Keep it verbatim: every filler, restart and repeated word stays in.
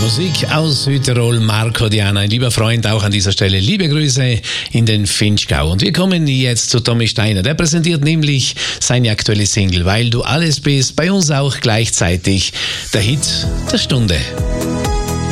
Musik aus Südtirol, Marco Diana, ein lieber Freund, auch an dieser Stelle liebe Grüße in den Vinschgau. Und wir kommen jetzt zu Tommy Steiner, der präsentiert nämlich seine aktuelle Single, Weil du alles bist, bei uns auch gleichzeitig der Hit der Stunde.